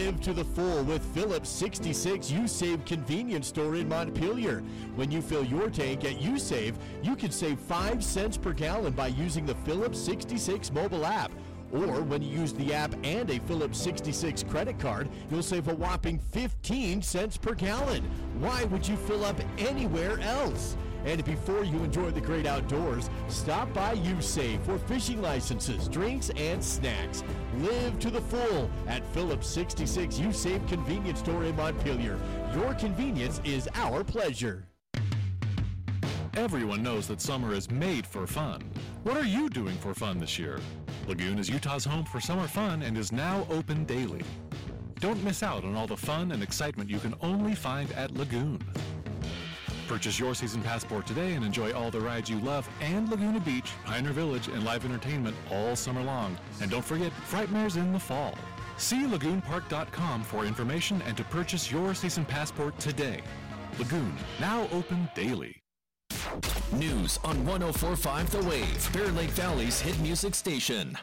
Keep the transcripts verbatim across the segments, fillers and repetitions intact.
Live to the full with Phillips sixty-six U-Save convenience store in Montpelier. When you fill your tank at U-Save, you can save five cents per gallon by using the Phillips sixty-six mobile app. Or when you use the app and a Phillips sixty-six credit card, you'll save a whopping fifteen cents per gallon. Why would you fill up anywhere else? And before you enjoy the great outdoors, stop by U-Save for fishing licenses, drinks, and snacks. Live to the full at Phillips sixty-six U-Save convenience store in Montpelier. Your convenience is our pleasure. Everyone knows that summer is made for fun. What are you doing for fun this year? Lagoon is Utah's home for summer fun and is now open daily. Don't miss out on all the fun and excitement you can only find at Lagoon. Purchase your season passport today and enjoy all the rides you love and Laguna Beach, Pioneer Village, and live entertainment all summer long. And don't forget, Frightmares in the fall. See lagoon park dot com for information and to purchase your season passport today. Lagoon, now open daily. News on one oh four point five The Wave, Bear Lake Valley's hit music station.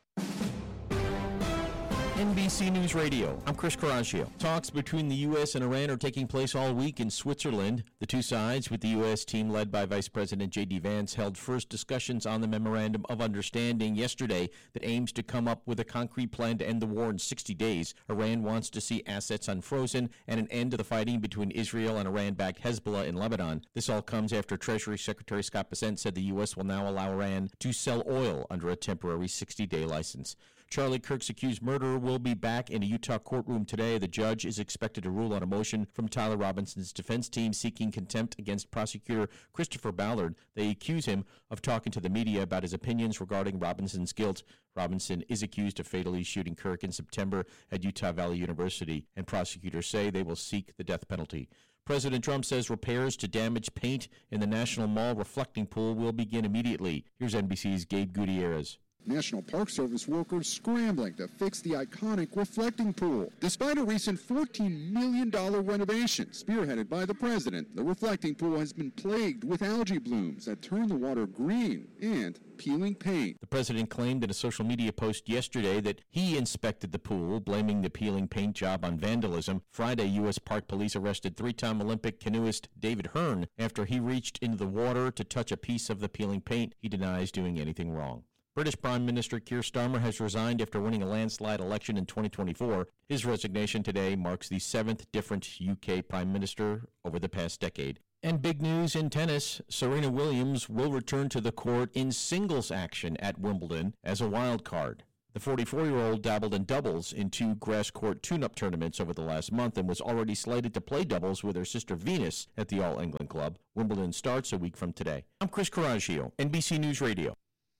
N B C News Radio. I'm Chris Coraggio. Talks between the U S and Iran are taking place all week in Switzerland. The two sides, with the U S team led by Vice President J D. Vance, held first discussions on the Memorandum of Understanding yesterday that aims to come up with a concrete plan to end the war in sixty days. Iran wants to see assets unfrozen and an end to the fighting between Israel and Iran-backed Hezbollah in Lebanon. This all comes after Treasury Secretary Scott Bessent said the U S will now allow Iran to sell oil under a temporary sixty-day license. Charlie Kirk's accused murderer will be back in a Utah courtroom today. The judge is expected to rule on a motion from Tyler Robinson's defense team seeking contempt against prosecutor Christopher Ballard. They accuse him of talking to the media about his opinions regarding Robinson's guilt. Robinson is accused of fatally shooting Kirk in September at Utah Valley University, and prosecutors say they will seek the death penalty. President Trump says repairs to damaged paint in the National Mall reflecting pool will begin immediately. Here's N B C's Gabe Gutierrez. National Park Service workers scrambling to fix the iconic reflecting pool. Despite a recent fourteen million dollars renovation spearheaded by the president, the reflecting pool has been plagued with algae blooms that turn the water green and peeling paint. The president claimed in a social media post yesterday that he inspected the pool, blaming the peeling paint job on vandalism. Friday, U S Park Police arrested three-time Olympic canoeist David Hearn after he reached into the water to touch a piece of the peeling paint. He denies doing anything wrong. British Prime Minister Keir Starmer has resigned after winning a landslide election in twenty twenty-four. His resignation today marks the seventh different U K Prime Minister over the past decade. And big news in tennis, Serena Williams will return to the court in singles action at Wimbledon as a wild card. The forty-four-year-old dabbled in doubles in two grass court tune-up tournaments over the last month and was already slated to play doubles with her sister Venus at the All England Club. Wimbledon starts a week from today. I'm Chris Coraggio, N B C News Radio.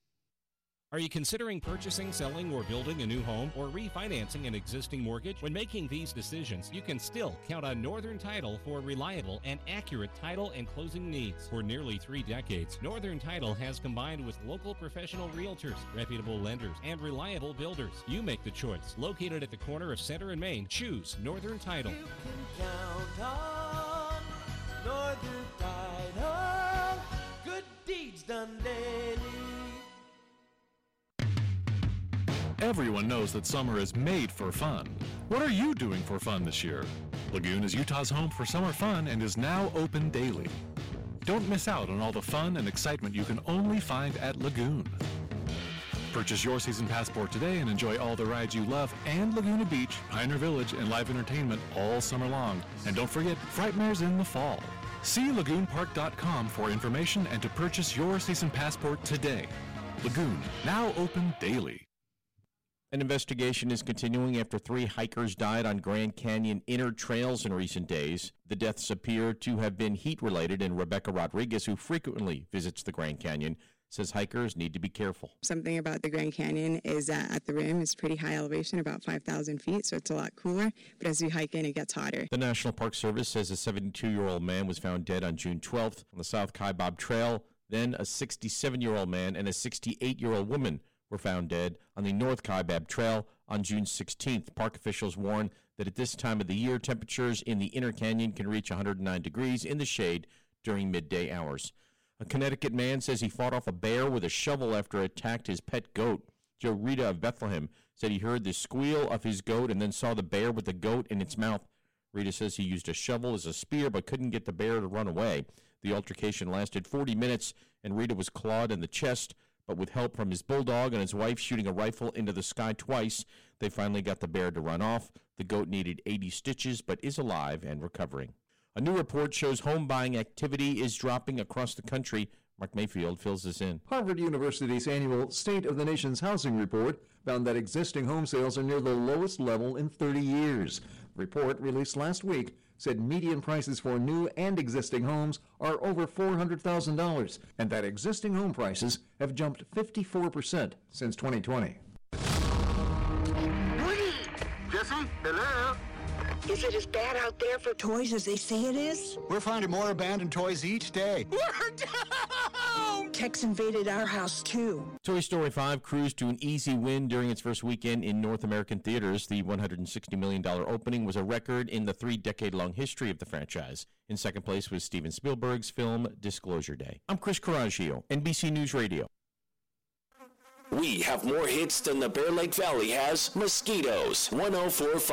Are you considering purchasing, selling, or building a new home, or refinancing an existing mortgage? When making these decisions, you can still count on Northern Title for reliable and accurate title and closing needs. For nearly three decades, Northern Title has combined with local professional realtors, reputable lenders, and reliable builders. You make the choice. Located at the corner of Center and Main, choose Northern Title. You can count on Northern Title. Good deeds done daily. Everyone knows that summer is made for fun. What are you doing for fun this year? Lagoon is Utah's home for summer fun and is now open daily. Don't miss out on all the fun and excitement you can only find at Lagoon. Purchase your season passport today and enjoy all the rides you love and Laguna Beach, Pioneer Village, and live entertainment all summer long. And don't forget, Frightmares in the fall. See lagoon park dot com for information and to purchase your season passport today. Lagoon, now open daily. An investigation is continuing after three hikers died on Grand Canyon inner trails in recent days. The deaths appear to have been heat-related, and Rebecca Rodriguez, who frequently visits the Grand Canyon, says hikers need to be careful. Something about the Grand Canyon is that at the rim it's pretty high elevation, about five thousand feet, so it's a lot cooler, but as we hike in, it gets hotter. The National Park Service says a seventy-two-year-old man was found dead on June twelfth on the South Kaibab Trail. Then a sixty-seven-year-old man and a sixty-eight-year-old woman were found dead on the North Kaibab Trail on June sixteenth. Park officials warn that at this time of the year, temperatures in the inner canyon can reach one hundred nine degrees in the shade during midday hours. A Connecticut man says he fought off a bear with a shovel after it attacked his pet goat. Joe Rita of Bethlehem said he heard the squeal of his goat and then saw the bear with the goat in its mouth. Rita says he used a shovel as a spear but couldn't get the bear to run away. The altercation lasted forty minutes, and Rita was clawed in the chest, but with help from his bulldog and his wife shooting a rifle into the sky twice, they finally got the bear to run off. The goat needed eighty stitches but is alive and recovering. A new report shows home buying activity is dropping across the country. Mark Mayfield fills this in. Harvard University's annual State of the Nation's Housing Report found that existing home sales are near the lowest level in thirty years. The report, released last week, said median prices for new and existing homes are over four hundred thousand dollars, and that existing home prices have jumped fifty-four percent since twenty twenty. Woody! Jesse, hello? Is it as bad out there for toys as they say it is? We're finding more abandoned toys each day. We're down! Tech's invaded our house, too. Toy Story five cruised to an easy win during its first weekend in North American theaters. The one hundred sixty million dollars opening was a record in the three-decade-long history of the franchise. In second place was Steven Spielberg's film Disclosure Day. I'm Chris Coraggio, N B C News Radio. We have more hits than the Bear Lake Valley has mosquitoes. one oh four point five